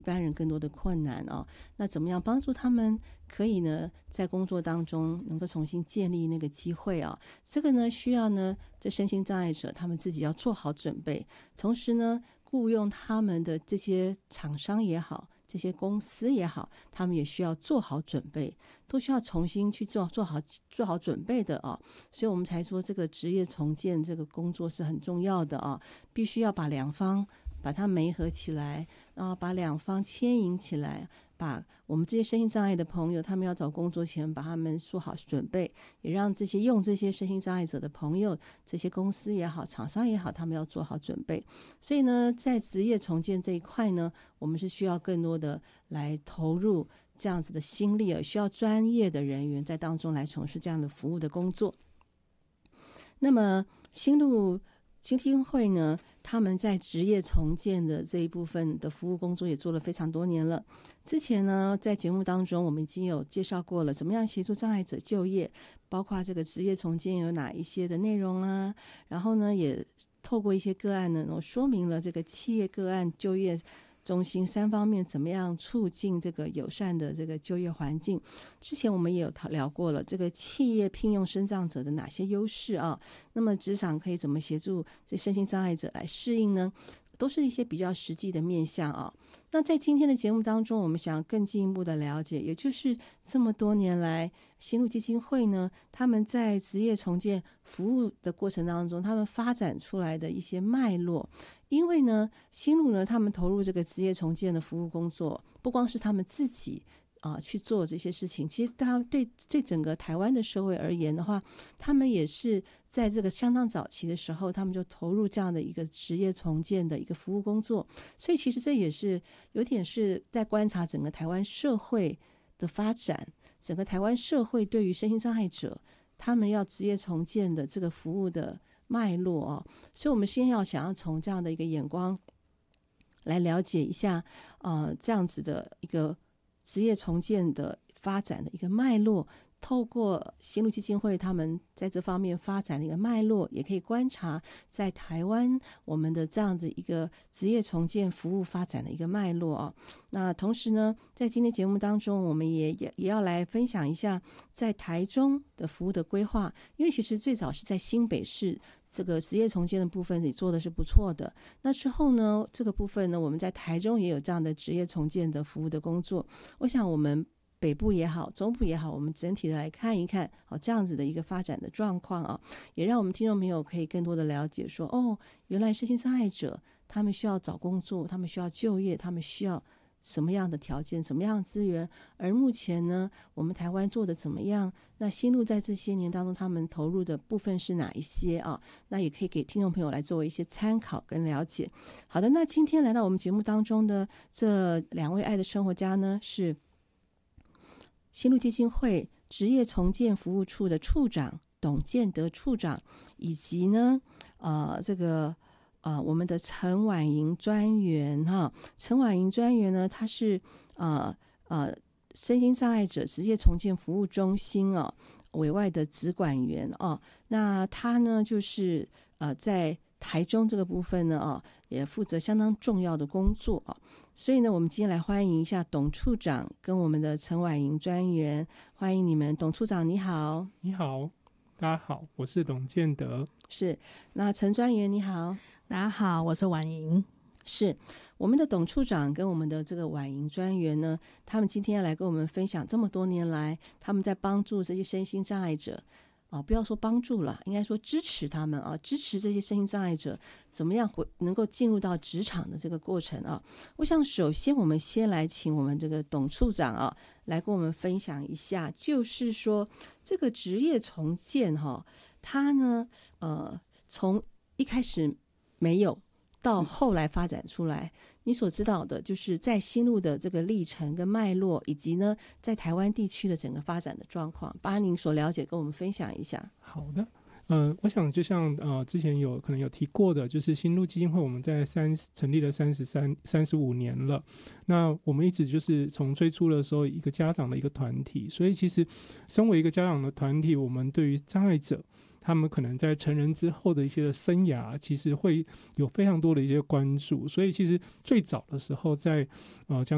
一般人更多的困难哦。那怎么样帮助他们可以呢在工作当中能够重新建立那个机会啊？这个呢需要呢这身心障碍者他们自己要做好准备，同时呢雇佣他们的这些厂商也好，这些公司也好，他们也需要做好准备，都需要重新去做好准备的啊。所以我们才说这个职业重建这个工作是很重要的啊，必须要把两方把它媒合起来，然后把两方牵引起来，把我们这些身心障碍的朋友他们要找工作前把他们做好准备，也让这些用这些身心障碍者的朋友，这些公司也好厂商也好，他们要做好准备。所以呢在职业重建这一块呢，我们是需要更多的来投入这样子的心力，需要专业的人员在当中来从事这样的服务的工作。那么新路基金会呢，他们在职业重建的这一部分的服务工作也做了非常多年了。之前呢在节目当中我们已经有介绍过了怎么样协助障碍者就业，包括这个职业重建有哪一些的内容啊，然后呢也透过一些个案呢我说明了这个企业个案就业中心3方面怎么样促进这个友善的这个就业环境。之前我们也有聊过了这个企业聘用身障者的哪些优势啊，那么职场可以怎么协助这身心障碍者来适应呢，都是一些比较实际的面向啊。那在今天的节目当中，我们想更进一步的了解，也就是这么多年来新路基金会呢，他们在职业重建服务的过程当中，他们发展出来的一些脉络。因为呢新路呢他们投入这个职业重建的服务工作，不光是他们自己去做这些事情，其实对整个台湾的社会而言的话，他们也是在这个相当早期的时候，他们就投入这样的一个职业重建的一个服务工作。所以其实这也是有点是在观察整个台湾社会的发展，整个台湾社会对于身心障碍者他们要职业重建的这个服务的脉络哦。所以我们先想要从这样的一个眼光来了解一下这样子的一个职业重建的发展的一个脉络，透过新路基金会他们在这方面发展的一个脉络，也可以观察在台湾我们的这样的一个职业重建服务发展的一个脉络那同时呢在今天节目当中，我们也要来分享一下在台中的服务的规划。因为其实最早是在新北市这个职业重建的部分也做的是不错的，那之后呢这个部分呢我们在台中也有这样的职业重建的服务的工作。我想我们北部也好中部也好，我们整体的来看一看这样子的一个发展的状况也让我们听众朋友可以更多的了解说原来身心障碍者他们需要找工作，他们需要就业，他们需要什么样的条件，什么样的资源，而目前呢我们台湾做的怎么样，那新路在这些年当中他们投入的部分是哪一些那也可以给听众朋友来做一些参考跟了解。好的，那今天来到我们节目当中的这2位爱的生活家呢，是新路基金会职业重建服务处的处长董建德处长，以及呢我们的陈婉莹专员陈婉莹专员呢，他是身心障碍者职业重建服务中心委外的职管员那他呢就是在台中这个部分呢也负责相当重要的工作所以呢我们今天来欢迎一下董处长跟我们的陈婉莹专员，欢迎你们。董处长你好。 你好，大家好，我是董建德。 是，那陈专员你好。 大家好，我是婉莹。 是，我们的董处长跟我们的这个婉莹专员呢，他们今天要来跟我们分享这么多年来他们在帮助这些身心障碍者不要说帮助了，应该说支持他们支持这些身心障碍者怎么样能够进入到职场的这个过程我想首先我们先来请我们这个董处长来跟我们分享一下，就是说这个职业重建它呢从一开始没有到后来发展出来，你所知道的就是在新路的这个历程跟脉络，以及呢在台湾地区的整个发展的状况，把您所了解跟我们分享一下。 好的，我想就像之前可能有提过的，就是新路基金会我们在成立了35年了。那我们一直就是从最初的时候一个家长的一个团体，所以其实身为一个家长的团体，我们对于障碍者他们可能在成人之后的一些生涯其实会有非常多的一些关注。所以其实最早的时候在将